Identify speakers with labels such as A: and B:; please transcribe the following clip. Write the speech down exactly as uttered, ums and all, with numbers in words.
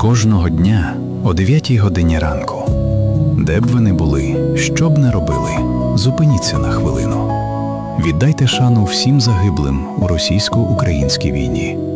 A: Кожного дня о дев'ятій годині ранку. Де б ви не були, що б не робили, зупиніться на хвилину. Віддайте шану всім загиблим у російсько-українській війні.